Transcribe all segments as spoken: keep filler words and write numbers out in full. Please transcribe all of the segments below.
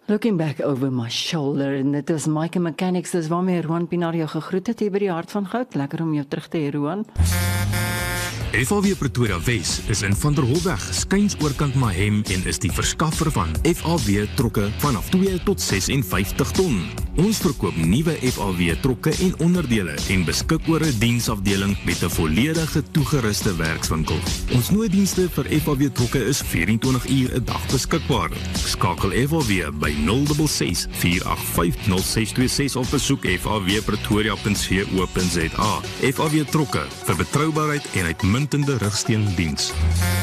Looking back over my shoulder, en dit was Mike Mechanics, dis waarmee Roan Pinaar jou gegroet het hier by die Hart van Goud. Lekker om jou terug te hê, Roan. F A W Pretoria Wes is in Van der Holweg, skuins oorkant Mahem en is die verskaffer van F A W trokke vanaf twee tot ses en vyftig ton. Ons verkoop nuwe F A W trokke en onderdele en beskik oor 'n diensafdeling met 'n volledige toegeruste werkswinkel. Ons nooddienste vir F A W trokke is vyf en twintig uur 'n dag beskikbaar. Skakel F A W by nul ses ses, vier agt vyf, nul ses twee ses of besoek f a w pretoria punt co punt z a. F A W trokke vir betroubaarheid en uitmuntende rugsteundiens.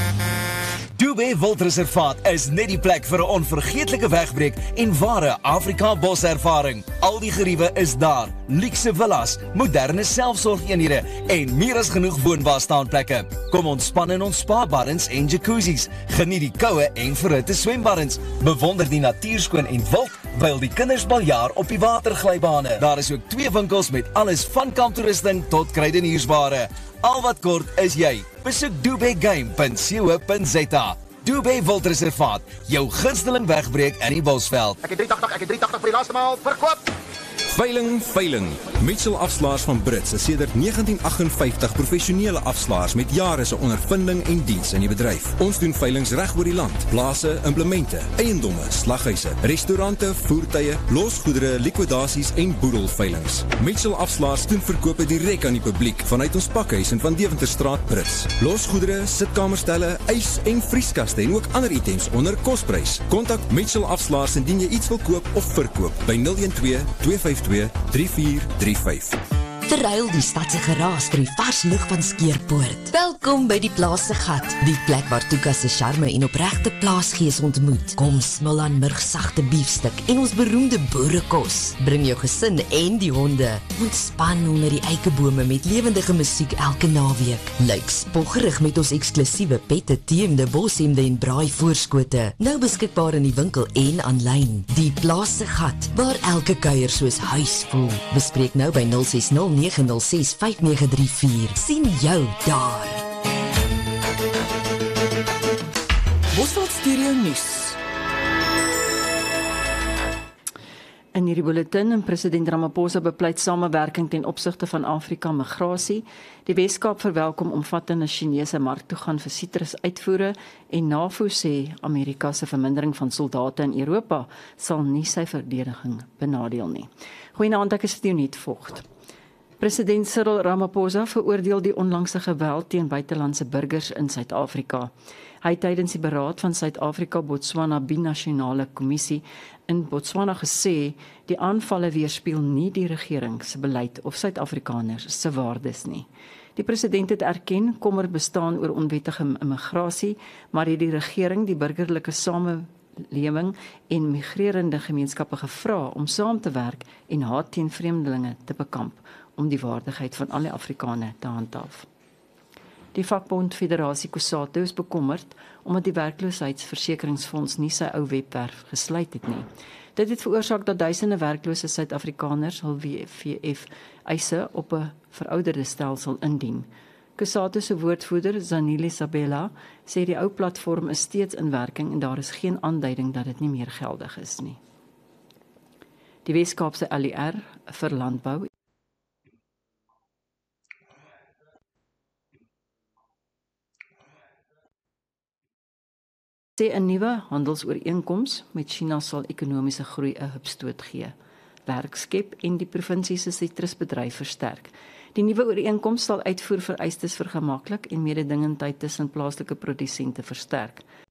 Dubé Wildreservaat is net die plek vir 'n onvergeetlike wegbreek en ware Afrika boservaring. Al die geriewe is daar, luukse villas, moderne selfsorgeenhede en meer as genoeg woonbare staanplekke. Kom ontspan in ons spa-barrens en jacuzzis, geniet die koue en verhitte swembarrens, bewonder die natuurskoon en wild, wyl die kinders baljaar op die waterglybane. Daar is ook twee winkels met alles van kamptoerusting tot kruideniersware. Al wat kort is jy. Besoek dubé game punt co punt z a. Dubé Wildreservaat, jou gunsteling wegbreek in die Bosveld. Ek het drie agt ag, ek het drie agt ag vir die laaste maal verkoop. Veiling, veiling. Mitchell Afslaers van Brits is sedert negentien agt vyftig professionele afslaers met jare se ondervinding en diens in die bedryf. Ons doen veilings reg oor die land. Plase, implemente, eiendomme, slaghuise, restaurante, voertuie, losgoedere, likwidasies en boedelveilings. Mitchell Afslaers doen verkope direk aan die publiek vanuit ons pakhuis in Van Deventerstraat Brits. Losgoedere, sitkamerstelle, ys en vrieskaste en ook ander items onder kosprys. Kontak Mitchell Afslaers indien jy iets wil koop of verkoop by nul een twee, twee vyf twee, drie vier drie vyf. Verruil die stadse geraas vir die vars lug van Skeerpoort. Welkom by die Plaas se Gat, die plek waar Tuka se charme en opregte plaasgees ontmoet. Kom smil aan murgsagte biefstuk en ons beroemde boerekos. Bring jou gesin en die honde. Ontspan onder die eikebome met lewendige musiek elke naweek. Lyk spoggerig met ons eksklusiewe pette, teemde, boshemde en braai voorskote. Nou beskikbaar in die winkel en aanlyn. Die Plaas se Gat, waar elke kuier soos huis voel. Bespreek nou by nul ses nul nege nul ses vyf nege drie vier. Sien jou daar. Bosveld Studio Nuus. In hierdie bulletin, en president Ramaphosa bepleit samewerking ten opsigte van Afrika migrasie. Die Weskaap verwelkom omvattende Chinese marktoegang vir sitrusuitvoere en NAVO sê Amerika se vermindering van soldate in Europa sal nie sy verdediging benadeel nie. Goeienaand, ek is Dionit Vogt. President Cyril Ramaphosa veroordeel die onlangse geweld teen buitelandse burgers in Suid-Afrika. Hy het tydens die beraad van Suid-Afrika-Botswana Binasionale Kommissie in Botswana gesê die aanvalle weerspieël nie die regering se beleid of Suid-Afrikaners se waardes nie. Die president het erken kommer bestaan oor onwettige immigrasie, maar het die regering die burgerlike samelewing en migrerende gemeenskappe gevra om saam te werk en haat teen vreemdelinge te bekamp om die waardigheid van alle Afrikane te handhaaf. Die vakbond Federasie Kusatu is bekommerd omdat die werkloosheidsversekeringsfonds nie sy ou webwerf gesluit het nie. Dit het veroorsaak dat duisende werklose Suid-Afrikaners hul W V F eise op 'n verouderde stelsel indien. Kusatu se woordvoerder Zanile Sabela sê die ou platform is steeds in werking en daar is geen aanduiding dat dit nie meer geldig is nie. Die Weskaapse L E R vir landbou sê 'n nuwe handelsooreenkoms met China sal ekonomiese groei 'n hupstoot gee, werk skep en die provinsie se sitrusbedryf versterk. Die nuwe ooreenkoms sal uitvoer vereistes vergemaklik en mededingendheid tussen plaaslike produsente versterk.